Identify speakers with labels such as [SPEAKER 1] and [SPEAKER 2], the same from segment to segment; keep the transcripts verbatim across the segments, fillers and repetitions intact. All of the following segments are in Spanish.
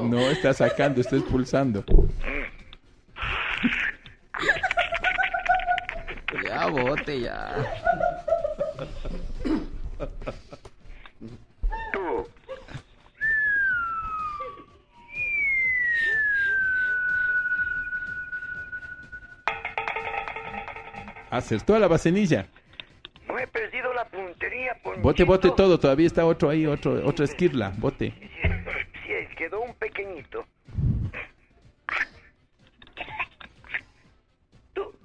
[SPEAKER 1] No, está sacando, está expulsando.
[SPEAKER 2] Ya, bote, ya.
[SPEAKER 3] Tú.
[SPEAKER 1] Acertó a la vasenilla.
[SPEAKER 3] No he perdido la puntería, Ponchito.
[SPEAKER 1] Bote, bote todo, todavía está otro ahí, otro, otra esquirla, bote.
[SPEAKER 3] Sí, quedó un pequeñito. Tú.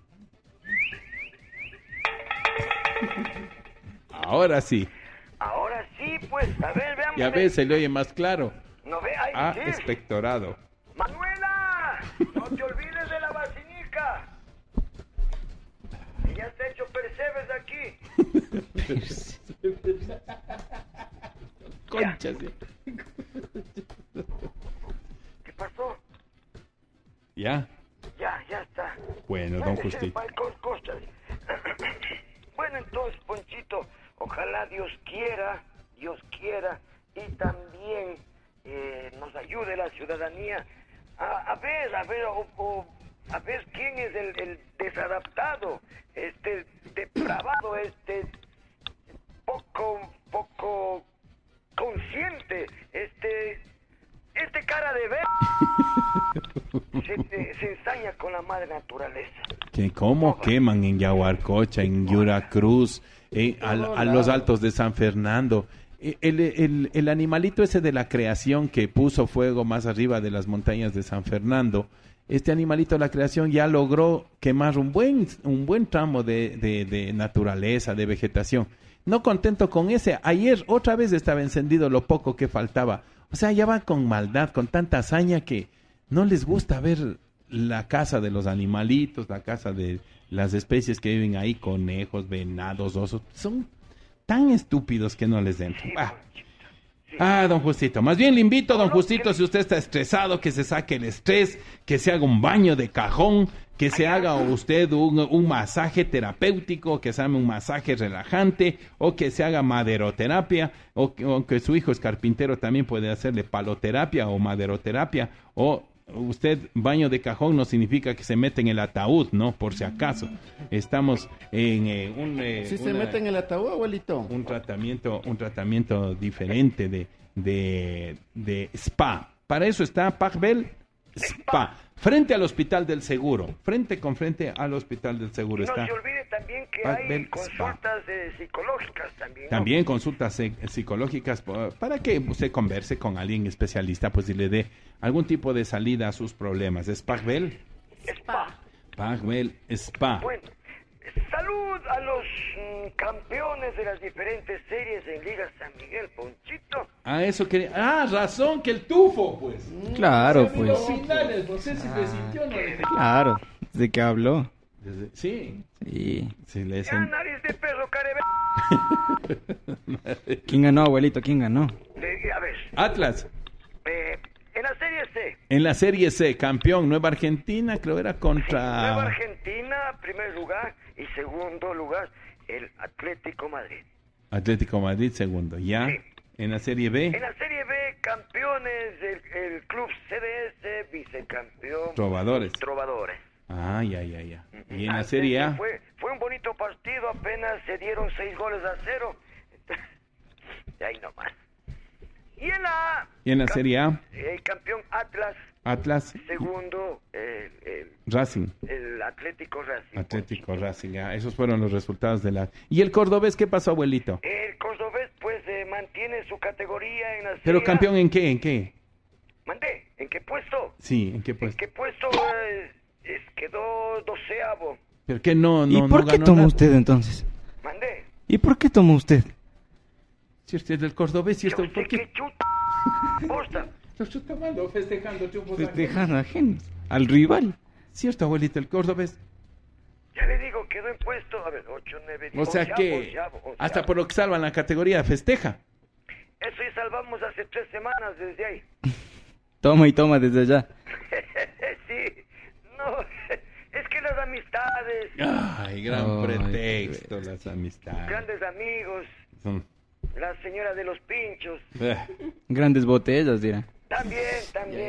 [SPEAKER 1] Ahora sí.
[SPEAKER 3] Ahora sí, pues, a ver, veamos.
[SPEAKER 1] Ya ves, se le oye más claro.
[SPEAKER 3] No ve, ay,
[SPEAKER 1] Ah,
[SPEAKER 3] sí.
[SPEAKER 1] espectorado.
[SPEAKER 3] Manuela, no te olvides de la vacinica. Que ya te he hecho percebes aquí.
[SPEAKER 1] Concha, sí.
[SPEAKER 3] ¿Qué pasó?
[SPEAKER 1] Ya.
[SPEAKER 3] Ya, ya está.
[SPEAKER 1] Bueno, don Justito.
[SPEAKER 3] Bueno, entonces, Ponchito, ojalá Dios quiera, Dios quiera, y también eh, nos ayude la ciudadanía a, a ver, a ver, o, o, a ver quién es el, el desadaptado, este depravado, este poco, poco consciente, este, este cara de ver. Se, se ensaña con la madre naturaleza.
[SPEAKER 1] ¿Qué, ¿Cómo queman en Yaguarcocha, en Yuracruz, eh, al- a los altos de San Fernando? Eh, El, el, el animalito ese de la creación que puso fuego más arriba de las montañas de San Fernando, este animalito de la creación ya logró quemar un buen, un buen tramo de, de, de naturaleza, de vegetación. No contento con ese, ayer otra vez estaba encendido lo poco que faltaba. O sea, ya va con maldad, con tanta hazaña que no les gusta ver la casa de los animalitos, la casa de las especies que viven ahí, conejos, venados, osos. Son tan estúpidos que no les entran. Ah. Ah, don Justito. Más bien le invito, don Justito, si usted está estresado, que se saque el estrés, que se haga un baño de cajón, que se haga usted un, un masaje terapéutico, que se haga un masaje relajante, o que se haga maderoterapia, o que, o que su hijo es carpintero, también puede hacerle paloterapia o maderoterapia, o usted baño de cajón no significa que se mete en el ataúd, ¿no? Por si acaso. Estamos en eh, un... Eh,
[SPEAKER 4] Si se
[SPEAKER 1] una-
[SPEAKER 4] mete en el ataúd, abuelito.
[SPEAKER 1] un tratamiento un tratamiento diferente de, de, de spa. Para eso está Pagbel Spa, frente al Hospital del Seguro, frente con frente al Hospital del Seguro
[SPEAKER 3] Y no
[SPEAKER 1] está.
[SPEAKER 3] se olvide también que
[SPEAKER 1] Pagbel
[SPEAKER 3] hay
[SPEAKER 1] Spa.
[SPEAKER 3] consultas eh, psicológicas también, ¿no?
[SPEAKER 1] También consultas eh, psicológicas po- para que usted converse con alguien especialista, pues y le dé algún tipo de salida a sus problemas. Es Pagbel
[SPEAKER 3] Spa.
[SPEAKER 1] Pagbel Spa.
[SPEAKER 3] Bueno, salud a los mm, campeones de las diferentes series en Liga San Miguel, Ponchito.
[SPEAKER 1] Ah, eso quería. Ah, razón, que el tufo, pues.
[SPEAKER 2] Claro,
[SPEAKER 1] Los
[SPEAKER 2] pues.
[SPEAKER 1] finales, no sé si se sintió o no. le-
[SPEAKER 2] Claro. ¿De qué habló?
[SPEAKER 1] Desde- Sí.
[SPEAKER 2] Sí.
[SPEAKER 1] Sí, le
[SPEAKER 3] Ya,
[SPEAKER 1] hacen-
[SPEAKER 3] nariz de perro, carebe...
[SPEAKER 2] ¿Quién ganó, abuelito? ¿Quién ganó?
[SPEAKER 3] Eh, a ver,
[SPEAKER 1] Atlas,
[SPEAKER 3] eh, en la Serie C,
[SPEAKER 1] en la Serie C, campeón, Nueva Argentina, creo era
[SPEAKER 3] Nueva
[SPEAKER 1] contra
[SPEAKER 3] Argentina, primer lugar, y segundo lugar, el Atlético Madrid.
[SPEAKER 1] Atlético Madrid, segundo. Ya,
[SPEAKER 3] Sí.
[SPEAKER 1] en la Serie B,
[SPEAKER 3] En la Serie B, campeones, el, el Club C D S, vicecampeón,
[SPEAKER 1] Trovadores.
[SPEAKER 3] Trovadores.
[SPEAKER 1] Ah, ya, ya, ya. Y en la
[SPEAKER 3] Así
[SPEAKER 1] Serie
[SPEAKER 3] que
[SPEAKER 1] A,
[SPEAKER 3] Fue, fue un bonito partido, apenas se dieron seis goles a cero. Y ahí nomás. Y en la A,
[SPEAKER 1] y en la
[SPEAKER 3] cam-
[SPEAKER 1] Serie A,
[SPEAKER 3] el campeón Atlas,
[SPEAKER 1] Atlas,
[SPEAKER 3] segundo el, el,
[SPEAKER 1] Racing.
[SPEAKER 3] el Atlético Racing.
[SPEAKER 1] Atlético Racing, ya. Esos fueron los resultados de la... ¿Y el cordobés qué pasó, abuelito?
[SPEAKER 3] El Cordobés, pues, eh, mantiene su categoría en la Serie
[SPEAKER 1] Pero
[SPEAKER 3] A.
[SPEAKER 1] campeón en qué, en qué?
[SPEAKER 3] Mandé, ¿en qué puesto?
[SPEAKER 1] Sí, ¿en qué
[SPEAKER 3] ¿En
[SPEAKER 1] puesto?
[SPEAKER 3] qué puesto eh, es- quedó doceavo?
[SPEAKER 1] ¿Pero qué no, no,
[SPEAKER 2] ¿Y por
[SPEAKER 1] no
[SPEAKER 2] qué
[SPEAKER 1] ganó
[SPEAKER 2] tomó
[SPEAKER 1] nada?
[SPEAKER 2] usted entonces?
[SPEAKER 3] Mandé.
[SPEAKER 2] ¿Y por qué tomó usted?
[SPEAKER 1] Si usted es del cordobés, si
[SPEAKER 3] Yo
[SPEAKER 1] esto,
[SPEAKER 3] sé
[SPEAKER 1] ¿por qué?
[SPEAKER 3] que chuta. Posta.
[SPEAKER 1] Lo estoy tomando, festejando chupos
[SPEAKER 2] Festejando ajenos. Al rival.
[SPEAKER 1] Cierto, abuelito, el cordobés.
[SPEAKER 3] Ya le digo, quedó en puesto, a ver, ocho, nueve, diez.
[SPEAKER 1] O sea que hasta por lo que salvan la categoría, festeja.
[SPEAKER 3] Eso ya salvamos hace tres semanas desde ahí.
[SPEAKER 2] Toma y toma desde allá.
[SPEAKER 3] Sí, no, es que las amistades,
[SPEAKER 1] Ay, gran
[SPEAKER 2] Ay,
[SPEAKER 1] pretexto, las amistades.
[SPEAKER 3] grandes amigos,
[SPEAKER 1] Son-
[SPEAKER 3] la señora de los pinchos,
[SPEAKER 1] Eh.
[SPEAKER 2] Grandes botellas, dirá.
[SPEAKER 3] también, también.